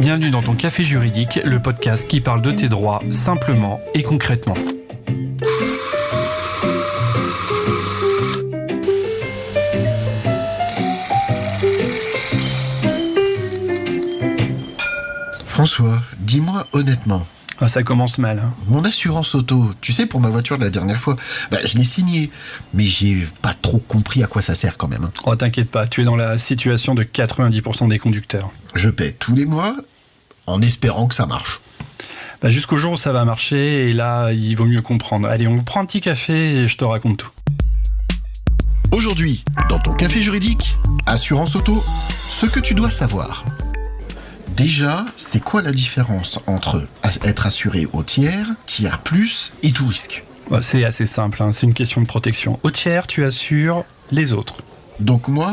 Bienvenue dans ton Café Juridique, le podcast qui parle de tes droits simplement et concrètement. François, dis-moi honnêtement. Ça commence mal. Mon assurance auto, tu sais, pour ma voiture de la dernière fois, je l'ai signée, mais j'ai pas trop compris à quoi ça sert quand même. Oh, t'inquiète pas, tu es dans la situation de 90% des conducteurs. Je paie tous les mois en espérant que ça marche. Jusqu'au jour où ça va marcher, et là, il vaut mieux comprendre. Allez, on prend un petit café et je te raconte tout. Aujourd'hui, dans ton Café Juridique, assurance auto, ce que tu dois savoir. Déjà, c'est quoi la différence entre être assuré au tiers, tiers plus et tout risque ? C'est assez simple, c'est une question de protection. Au tiers, tu assures les autres. Donc moi,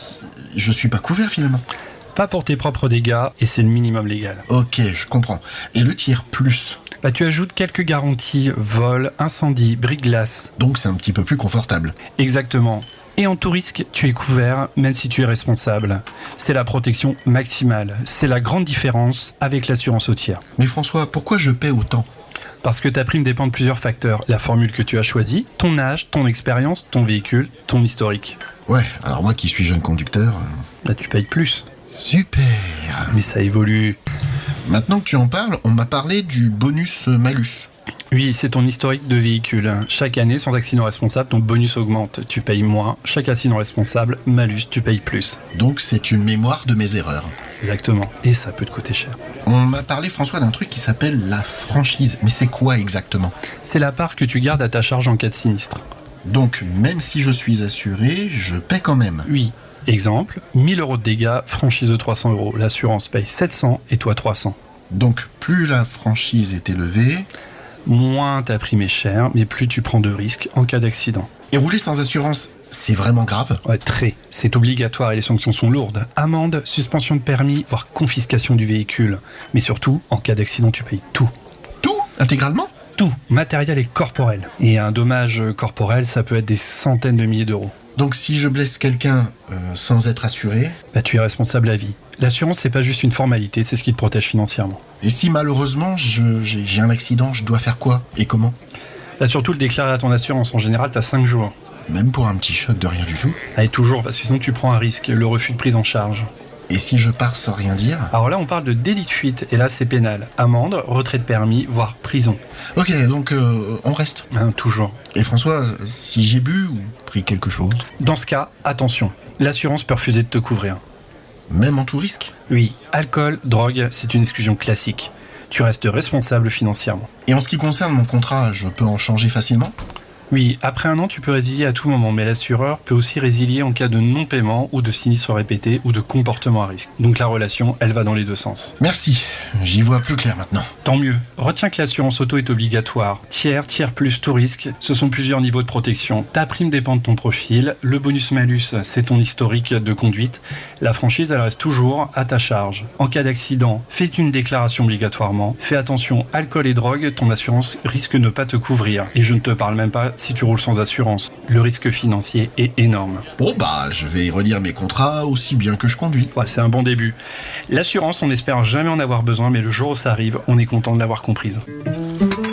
je suis pas couvert finalement ? Pas pour tes propres dégâts, et c'est le minimum légal. Ok, je comprends. Et le tiers plus ? Tu ajoutes quelques garanties, vol, incendie, brise-glace. Donc c'est un petit peu plus confortable. Exactement. Et en tout risque, tu es couvert, même si tu es responsable. C'est la protection maximale. C'est la grande différence avec l'assurance au tiers. Mais François, pourquoi je paie autant ? Parce que ta prime dépend de plusieurs facteurs. La formule que tu as choisie, ton âge, ton expérience, ton véhicule, ton historique. Ouais, alors moi qui suis jeune conducteur... Tu payes plus. Super. Mais ça évolue. Maintenant que tu en parles, on m'a parlé du bonus-malus. Oui, c'est ton historique de véhicule. Chaque année, sans accident responsable, ton bonus augmente. Tu payes moins. Chaque accident responsable, malus, tu payes plus. Donc c'est une mémoire de mes erreurs. Exactement. Et ça peut te coûter cher. On m'a parlé, François, d'un truc qui s'appelle la franchise. Mais c'est quoi exactement ? C'est la part que tu gardes à ta charge en cas de sinistre. Donc même si je suis assuré, je paie quand même. Oui. Exemple, 1000 € de dégâts, franchise de 300 €. L'assurance paye 700 et toi 300. Donc plus la franchise est élevée... Moins ta prime est chère, mais plus tu prends de risques en cas d'accident. Et rouler sans assurance, c'est vraiment grave ? Ouais, très. C'est obligatoire et les sanctions sont lourdes. Amende, suspension de permis, voire confiscation du véhicule. Mais surtout, en cas d'accident, tu payes tout. Tout ? Intégralement ? Tout, matériel et corporel. Et un dommage corporel, ça peut être des centaines de milliers d'euros. Donc si je blesse quelqu'un sans être assuré... Tu es responsable à vie. L'assurance, c'est pas juste une formalité, c'est ce qui te protège financièrement. Et si malheureusement j'ai un accident, je dois faire quoi ? Et comment ? Surtout le déclarer à ton assurance. En général, t'as 5 jours. Même pour un petit choc de rien du tout ? Et toujours, parce que sinon tu prends un risque, le refus de prise en charge. Et si je pars sans rien dire ? Alors là, on parle de délit de fuite, et là, c'est pénal. Amende, retrait de permis, voire prison. Ok, donc on reste. Toujours. Et François, si j'ai bu ou pris quelque chose ? Dans ce cas, attention, l'assurance peut refuser de te couvrir. Même en tout risque ? Oui, alcool, drogue, c'est une exclusion classique. Tu restes responsable financièrement. Et en ce qui concerne mon contrat, je peux en changer facilement ? Oui, après 1 an, tu peux résilier à tout moment, mais l'assureur peut aussi résilier en cas de non-paiement ou de sinistre répété ou de comportement à risque. Donc la relation, elle va dans les deux sens. Merci, j'y vois plus clair maintenant. Tant mieux. Retiens que l'assurance auto est obligatoire. Tiers plus, tout risque, ce sont plusieurs niveaux de protection. Ta prime dépend de ton profil. Le bonus-malus, c'est ton historique de conduite. La franchise, elle reste toujours à ta charge. En cas d'accident, fais une déclaration obligatoirement. Fais attention, alcool et drogue, ton assurance risque de ne pas te couvrir. Et je ne te parle même pas si tu roules sans assurance. Le risque financier est énorme. Bon je vais relire mes contrats aussi bien que je conduis. C'est un bon début. L'assurance, on n'espère jamais en avoir besoin, mais le jour où ça arrive, on est content de l'avoir comprise.